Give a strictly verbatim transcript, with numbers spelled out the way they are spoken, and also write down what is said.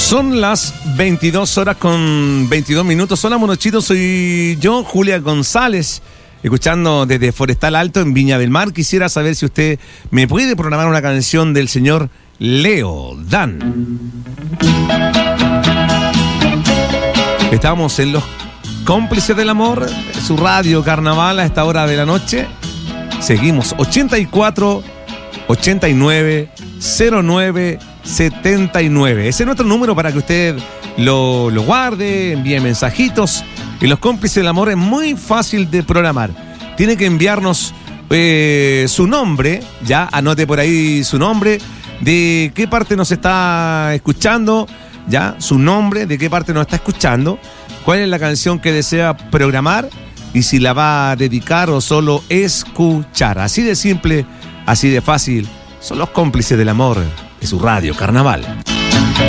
Son las veintidós horas con veintidós minutos. Hola, monochitos, soy yo, Julia González, escuchando desde Forestal Alto en Viña del Mar. Quisiera saber si usted me puede programar una canción del señor Leo Dan. Estamos en Los Cómplices del Amor, su radio Carnaval a esta hora de la noche. Seguimos ochenta y cuatro, ochenta y nueve, cero nueve, setenta y nueve. Ese es nuestro número para que usted lo, lo guarde, envíe mensajitos. Y Los Cómplices del Amor es muy fácil de programar. Tiene que enviarnos eh, su nombre, ya anote por ahí su nombre, de qué parte nos está escuchando, ya su nombre, de qué parte nos está escuchando, cuál es la canción que desea programar y si la va a dedicar o solo escuchar. Así de simple, así de fácil. Son Los Cómplices del Amor de su radio Carnaval.